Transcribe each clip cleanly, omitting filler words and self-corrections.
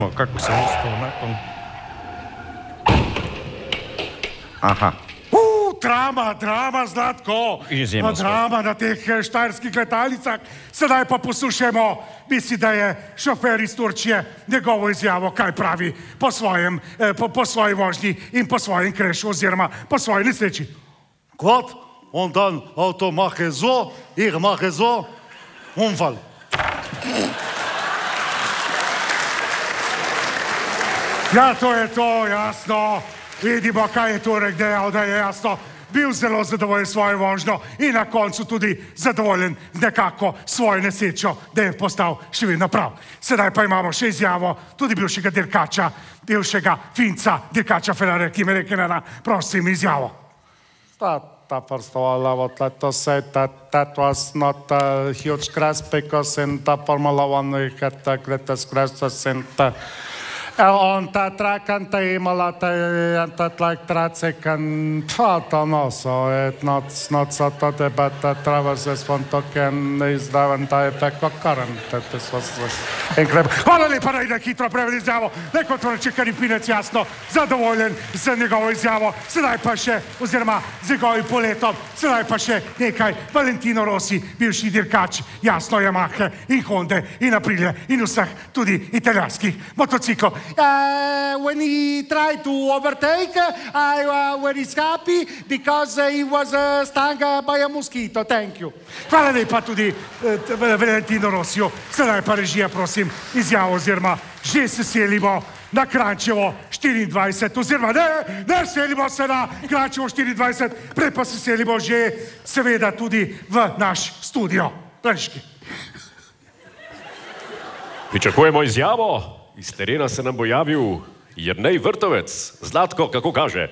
Kako se ostalo nakon? Aha. Drama, Zlatko. Izjemno. Drama na teh štajerskih letalicah. Sedaj pa poslušajmo, misli, da je šofer iz Turčije njegovo izjavo, kaj pravi po svoji vožnji in po svojem krešu oziroma po svoji nesreči. Gott, und dann Auto mache so, ich mache so, Unfall. Ja, to je to, jasno. Vidimo, kaj je torej dejal, da je jasno bil zelo zadovoljen s svojo vožnjo in na koncu tudi zadovoljen nekako svojo nesrečo, da je postal še vedno prav. Sedaj pa imamo še izjavo tudi bivšega dirkača, bivšega Finca, dirkača Ferrari, ki me reče na prosim izjavo. First of all, I would like to say that was not a huge crash because in the Formula One we had the greatest crashes on the track and the Imola and that like traffic and I don't know, so it's not so today, but the traverses von Tokyo is the entire effect of current. This was incredible. Hvala lepa, da je hitro preveli izjavo. Neko torej Karipinec jasno zadovoljen z njegovo izjavo. Sedaj pa še, oziroma z njegovim poletom, sedaj pa še nekaj. Valentino Rossi, bivši dirkač, jasno Yamahe in Honde in Aprilia in vseh tudi italijanskih motociklov. When he tried to overtake, I was happy because he was stung by a mosquito. Thank you. Hvala lepa tudi Valentino Rossiju. Sedaj pa režija, prosim, izjavo oziroma že se selimo na Kranjčevo 24, oziroma ne selimo se na Kranjčevo 24, prej pa se selimo že seveda tudi v naš studio. Pleški. Pričakujemo izjavo. Iz terena se nam bo javil Jernej Vrtovec. Zlatko, kako kaže?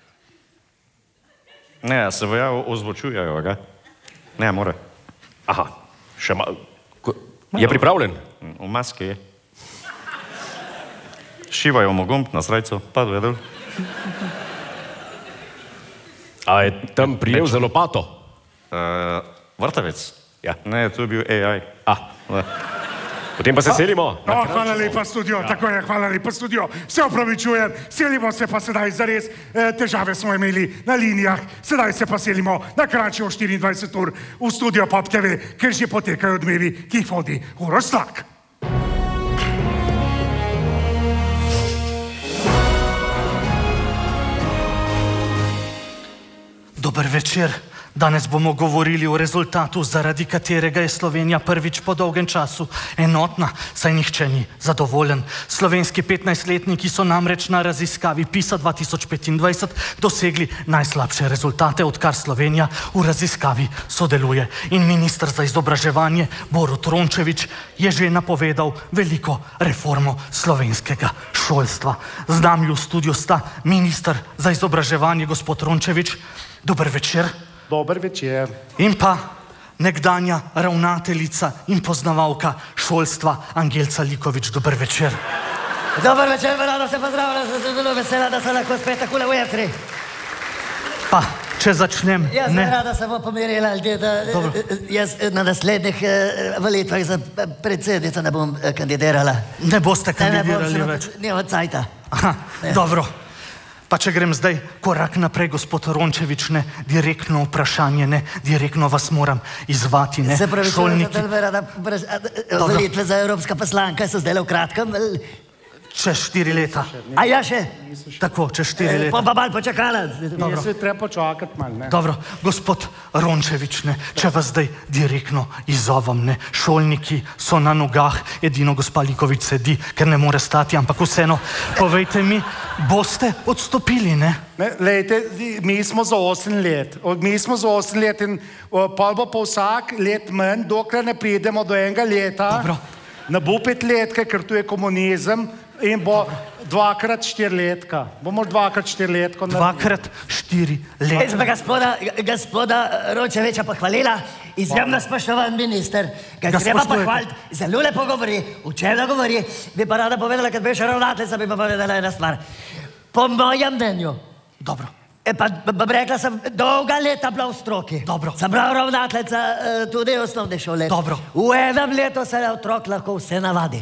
Ne, se bojajo, ozvočujejo ga. Ne, more. Aha, še malo. Je pripravljen? V maski je. Šivajo mu gumb na srajcu, padel je dol. A je tam prijel za lopato? Vrtovec? Ja. Ne, to je bil AI. Potem pa se selimo. Hvala lepa studio, tako je, hvala lepa studio. Se opravičujem, selimo se pa sedaj zares, težave smo imeli na linijah, sedaj se pa selimo na Kranjčevo 24 ur v studio Pop TV, ker že potekajo odmevi, ki jih vodi Uroš Slak. Dober večer. Danes bomo govorili o rezultatu, zaradi katerega je Slovenija prvič po dolgem času enotna, saj nihče ni zadovoljen. Slovenski 15-letniki so namreč na raziskavi PISA 2025 dosegli najslabše rezultate, odkar Slovenija v raziskavi sodeluje. In minister za izobraževanje Borut Rončević je že napovedal veliko reformo slovenskega šolstva. Z nami v studiu sta minister za izobraževanje gospod Rončević. Dober večer. Dober večer. In pa nekdanja ravnateljica in poznavalka šolstva Angelca Likovič. Dober večer. Dober večer, rada se pozdravljam, sem zelo vesela, da se lahko spet takole ujutri. Pa, če začnem... Jaz ne rada se bo pomirila, da jaz na naslednjih volitvah za predsednico ne bom kandidirala. Ne boste kandidirali več. Ne od cajta. Aha, dobro. Pa če grem zdaj korak naprej, gospod Rončević, ne direktno vprašanje, ne direktno vas moram izvati, ne šolniki. Se pravi, volitve za evropska poslanka so zdaj v kratkem. Čez 4 leta. A ja še? Tako, čez 4 leta. Pa malo počakala. Jaz se treba počakati malo, ne? Dobro, gospod Rončević, ne, če vas zdaj direktno izzovem, ne, šolniki so na nogah, edino gospa Likovič sedi, ker ne more stati, ampak vseeno, povejte mi, boste odstopili, ne? Lejte, mi smo za 8 let. Mi smo za 8 let in pa bo pa vsak let manj, dokler ne pridemo do enega leta. Dobro. Ne bo 5 letke, ker tu je komunizem in bo 2x4 letka. Bomo 2x4 letko naredili. 2x4 leta. Jaz bi gospoda Rončevića pohvalila, izjemno spoštovan minister, ga treba pohvaliti, zelo lepo govori, učeno govori, bi pa rada povedala, kad bi še ravnateljica, bi pa povedala ena stvar. Po mojem mnenju. Dobro. Pa bom rekla, sem dolga leta bila v stroki. Dobro. Sem bila ravnateljica tudi osnovne šole. Dobro. V enem letu se otrok lahko vse navadi.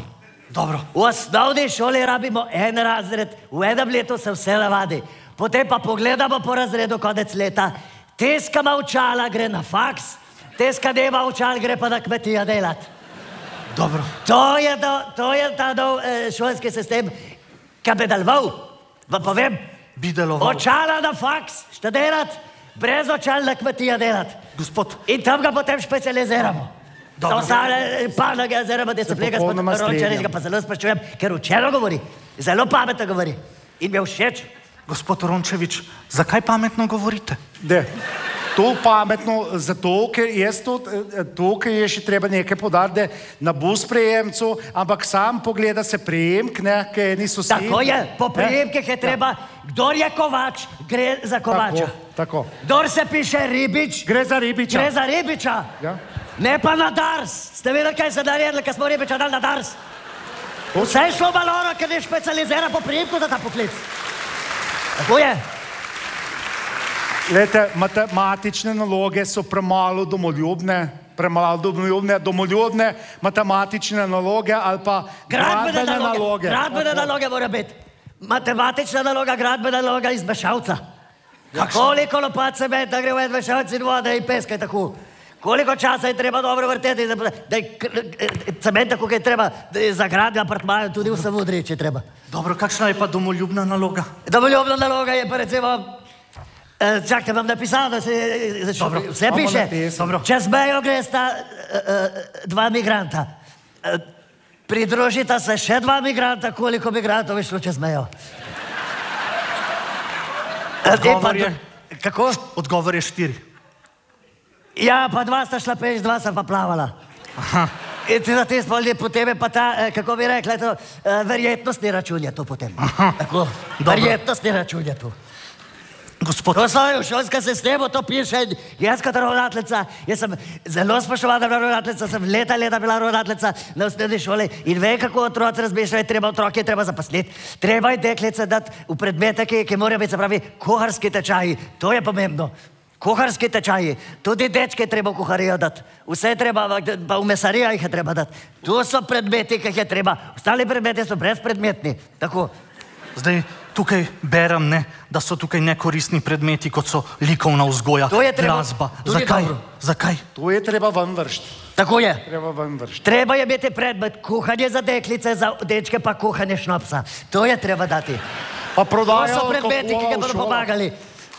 Dobro. V osnovni šoli rabimo en razred, v enem letu se vse navadi. Potem pa pogledamo po razredu konec leta. Tiska ima očala, gre na faks, tiska nema očal, gre pa na kmetijo delat. Dobro. To je ta nov šolski sistem, ki bi deloval. Vam povem, Bi deloval. očala na faks, študirat, brez očal na kmetijo delat. Gospod, In tam ga potem specializiramo. Za ostale panoge oziroma discipline, gospod popolnoma Rončević, ga strinjam. pa zelo spoštujem, ker učeno govori, zelo pametno govori. In mi je všeč. gospod Rončević, zakaj pametno govorite? De, to pametno, zato, ker ker je še treba nekaj podariti, da ne bo sprejemcu, ampak sam pogleda se prejemk, ne, ki niso vsi. Tako je, po prejemkih je treba, kdor je kovač, gre za kovača. Tako. Kdor se piše ribič, Gre za ribiča. gre za ribiča. Ja. Ne pa na Dars. Ste videli, kaj se naredili, ko smo ribiča dali na Dars? Vse je šlo maloro, ker je specializiran po prejemku za ta poklic. Tako je. Glejte, matematične naloge so premalo domoljubne, domoljubne matematične naloge ali pa gradbene naloge. Gradbene naloge mora biti. Matematična naloga, gradbena naloga iz mešalca. Koliko lopat cementa gre v en mešalc in vode in peska je tako. Koliko časa je treba dobro vrteti, da je cementa, koliko je treba za gradnjo apartmaja, tudi v Savudriji, če treba. Dobro, kakšna je pa domoljubna naloga? Domoljubna naloga je pa recimo, čakajte, vam napisal, da se vse piše. Dobro. Čez mejo gresta dva migranta. Pridružita se še dva migranta, koliko migrantov je šlo čez mejo. Odgovor je? Kako? Odgovor je 4. Ja, pa dva sta šla peš, dva sta pa plavala. In za te spolje potem je pa ta, kako bi rekla, to, verjetnostni račun je to potem. Tako, verjetnostni račun je to. Gospod, To so v šolskem sistemu, to piše, jaz kot ravnateljica, jaz sem zelo spoštovana ravnateljica, sem leta bila ravnateljica na osnovni šoli in vem, kako otroci razmišljajo, treba otroke treba zaposliti, treba je deklice dati v predmete, ki morajo biti, se pravi, kuharski tečaji, to je pomembno. Kuharski tečaji, tudi dečke je treba v kuharijo dati, vse je treba, pa v mesarijo jih je treba dati. To so predmeti, ki jih je treba, ostali predmeti so brezpredmetni, tako. zdaj tukaj berem, ne, da so tukaj nekoristni predmeti, kot so likovna vzgoja, To je treba- glasba. tudi Zakaj? dobro. Zakaj? To je treba ven vršiti. Tako je. Treba ven vršiti. Treba je biti predmet kuhanje za deklice, za dečke pa kuhanje šnopsa. To je treba dati. Pa To prodajo so predmeti, ki alkohola ga v bodo šolah. pomagali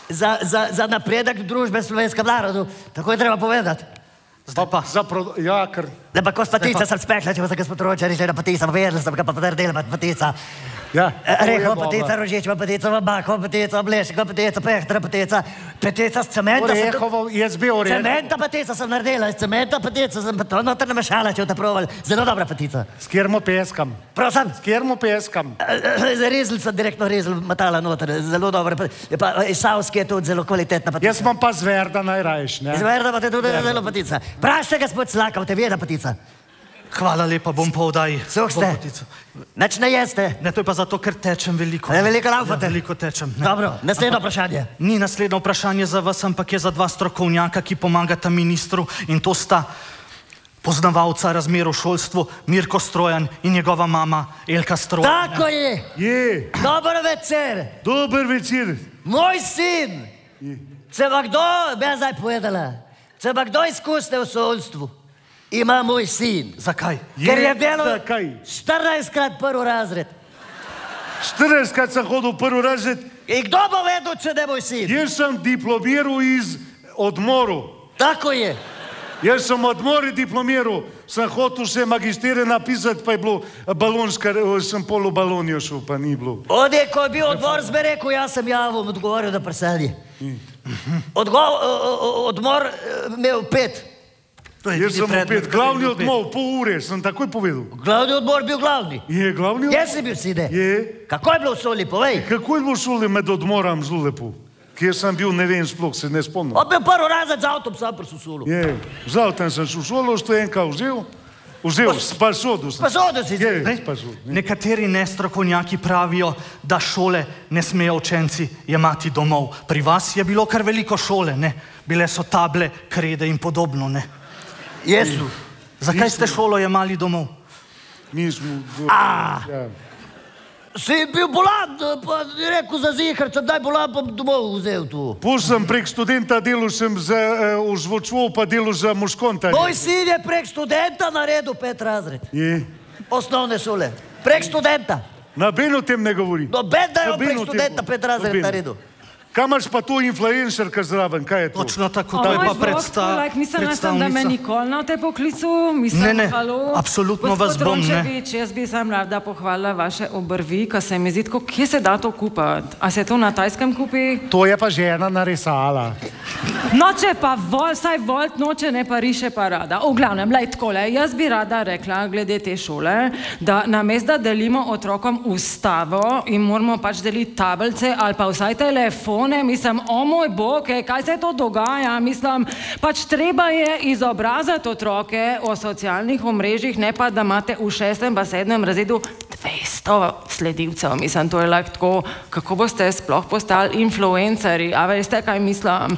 za napredek družbe slovenskem narodu. Tako je treba povedati. Zdaj pa. Ja, ker Da pa ko spatica sem spekla, če bo se gospod Rončević na patica, povedala sem ga pa potrdila patica. ja, Reho patica, Rožičeva patica, Vabakova patica, Obleškova patica, Pehtra patica, patica s cementa. Orehovo, jaz bi oreh. Cementa patica sem naredila, iz cementa patica sem pa to noter namešala, če jo ta proval. Zelo dobra patica. S kjermo peskam. Prosim. S kjermo peskam. Rezl sem direktno rezl matala noter, zelo dobro. Pa Savski je tudi zelo kvalitetna patica. Jaz imam pa zverda najrajš, ne? Zverda pa te tudi zelo patica. Prašte, gospod Slakov, te veda patica. Hvala lepa, bom pa oddaji. Suh ste. Nič ne jeste. Ne, to je pa zato, ker tečem veliko. Ne, veliko laufate. Ja, veliko tečem. Ne. Dobro, naslednje vprašanje. Ni naslednje vprašanje za vas, ampak je za dva strokovnjaka, ki pomagata ministru, in to sta poznavalca razmer v šolstvu Mirko Strojan in njegova mama Elka Strojan. Tako je. Je, Dober večer. dober večer. Moj sin. Če pa kdo, bi jaz zdaj povedala, če pa kdo izkušnje v šolstvu, ima moj sin. Zakaj? Ker je delal Zakaj? 14krat prvi razred. 14krat sem hodil v prvi razred, In kdo bo vedel, če ne moj sin? jaz sem diplomiral iz odmoru. Tako je. Jaz sem odmori diplomiral, sem hotel še magisterij napisati, pa je bilo balonska, sem pol v balonijo šel, pa ni bilo. Odje, ko je bil odmor, sme rekel, jaz sem javno odgovoril na vprašanje. Odmor imel 5. To je Jaz tudi sem predmet, opet, glavni kateri odmor, pol ure, sem takoj povedal. Glavni odmor bil glavni. Je glavni odmor? Jaz sem bil sine. Je. Kako je bilo v šoli, povej. Kako je bilo v šoli med odmorom zelo lepo? Kjer sem bil, ne vem, sploh se ne spomnim. On bil prvi razred z avtom, sam prišel v šolo. Je, zavtem sem šel v šolo, študenka vzel, spasodu sem. Spasodu si. Je, Zdaj, spasodu. nekateri nestrokovnjaki pravijo, da šole ne smejo učenci jemati domov. Pri vas je bilo kar veliko šole, ne? Bile so table, krede in podobno, ne? Jesu. Zakaj ste šolo jemali domov? Mi smo... Ja. Si bil bolan, pa rekel za zihar, če daj bolan, pa domov vzel tu. Pol sem prek študenta delal sem za ozvočval, pa delal za Moškonta. Moj sin je prek študenta naredil 5 razred. Je. Osnovne šole. Prek študenta. Noben o tem ne govori. Noben da je on Noben prek o tem študenta 5 razred Noben. naredil. Kaj imaš pa to influencerka zraven, kaj je to? Točno tako, to je pa Mislila sem, da me nikoli na te poklicu. Mislim, Ne, halo. absolutno vas bom, ne. Gospod Rončević, jaz bi sam rada pohvalila vaše obrvi, ka se mi zdi tako, kje se da to kupati? A se to na Tajskem kupi? To je pa žena narisala. Noče pa saj volt noče, ne pa riše pa rada. V glavnem, lej takole, jaz bi rada rekla, glede te šole, da namesto da delimo otrokom ustavo in moramo pač deliti tablice ali pa vsaj telefone, mislim, o moj bog, kaj se to dogaja, mislim, pač treba je izobrazati otroke o socialnih omrežjih, ne pa da imate v 6. pa 7. razredu 200 sledilcev, mislim, to je lahko tako, kako boste sploh postali influencerji, a veste, kaj mislim.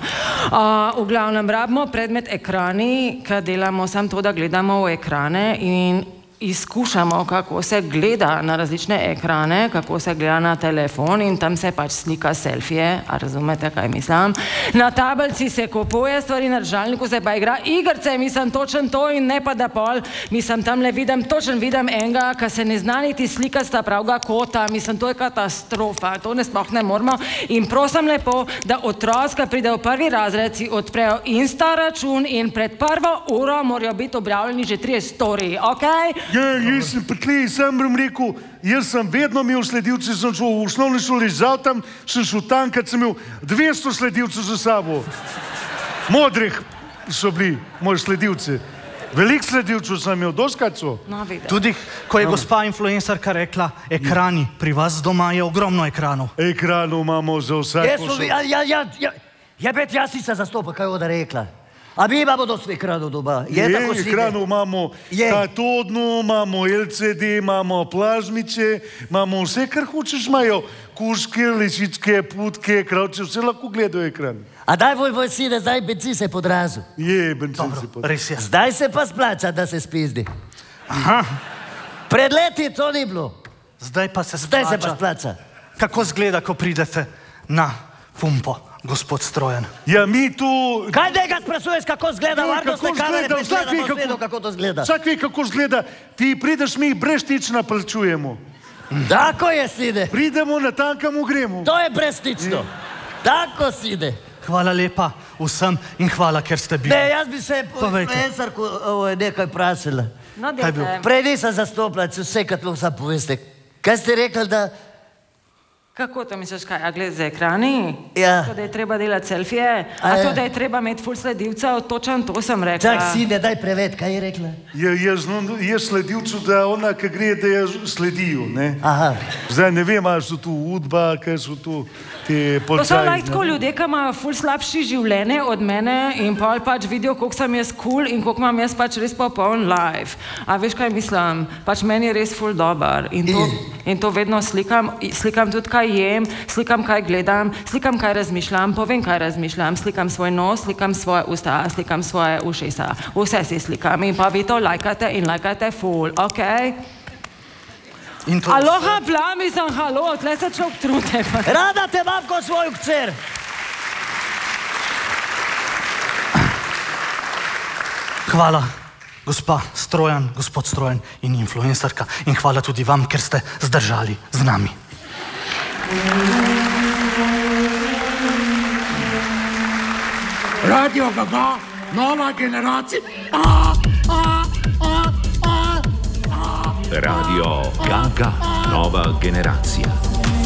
V glavnem, rabimo predmet ekrani, ker delamo samo to, da gledamo v ekrane in izkušamo, kako se gleda na različne ekrane, kako se gleda na telefon in tam se pač slika selfije, a razumete, kaj mislim. Na tablici se kupuje stvari, na računalniku se pa igra igrice, mislim, točen to in ne pa da pol, mislim, tamle vidim enega, ki se ne zna niti slikati sta pravega kota, mislim, to je katastrofa, to ne sploh ne moramo in prosim lepo, da otroci, ki pride v 1. razred, si odprejo Insta račun in pred 1. uro morajo biti objavljeni že 3 storiji, okej? Ja, jaz sem pritlej, sam bom rekel, jaz sem vedno imel sledilce, sem šel v osnovni šoli z avtom, sem šel tam, kad sem imel 200 sledilcev za sabo. Modrih so bili moji sledilci. Veliko sledilcev sem imel, doskrat so. No, vidim. Tudi, ko je gospa influencerka rekla, ekrani, pri vas doma je ogromno ekranov. Ekranov imamo za vsako šolo. Jebet, jaz si se zastopa, kaj je ona rekla. A mi imamo dosti ekranov doma. Je tako slike? Ekranov imamo katodno, imamo LCD, imamo plazmice, imamo vse, kar hočeš imajo. Kuške, lisičke, putke, kravče, vse lahko gledajo ekran. A daj voj sine, zdaj benzin se podrazu. Je, benzin se podrazu. Res je. Zdaj se pa splača, da se spizdi. Aha, Pred leti to ni bilo. zdaj pa se Zdaj se pa splača. splača. Kako zgleda, ko pridete na pumpo, gospod Strojan? Ja, mi tu... Kaj njega sprašuješ, kako zgleda? Varnostne kamere prišle, da boš kako to zgleda. Vsak ve, kako zgleda. Ti prideš, mi brezstično plačujemo. Tako je, sine. Pridemo, na tankamo gremo. To je brezstično. Tako, sine. Hvala lepa vsem in hvala, ker ste bili. Ne, jaz bi se Povejte. influencerku nekaj vprašala. No, Kaj je bilo? dajte. Prej nisem zastopila, če vse, kad lahko sam poveste. Kaj ste rekli, da... Kako to misliš, kaj? A gled za ekrani? Ja. To, da je treba delati selfije? A to, da je treba imeti ful sledilcev? Točen to sem rekla. Čak, sine, daj prevet, kaj je rekla? Jaz sledilcu, da ona, ki gre, da je sledijo, ne? Aha. Zdaj ne vem, ali so tu udba, kaj so tu te To so policaji. lahko tako ljudje, ki imajo ful slabši življenje od mene in pol pač vidijo, koliko sem jaz cool in koliko imam jaz pač res popoln life. A veš, kaj mislim? Pač meni je res ful dober in to vedno slikam tudi, kaj jem, slikam, kaj gledam, slikam, kaj razmišljam, povem, kaj razmišljam, slikam svoj nos, slikam svoje usta, slikam svoje ušesa. Vse si slikam in pa vi to lajkate in lajkate ful, okej? In to Aloha, plami sem, halo, tle se človek trude. Rada te imam kot svojo kcer. Hvala, gospa Strojan, gospod Strojan in influencerka. In hvala tudi vam, ker ste zdržali z nami. Radio Gaga, nova generacija. Radio Gaga, nova generacija.